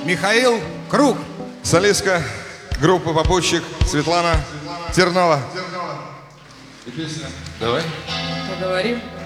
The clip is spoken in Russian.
Михаил Круг. Солистка группы «Попутчик» Светлана Тернова. И песня. Давай. Поговорим.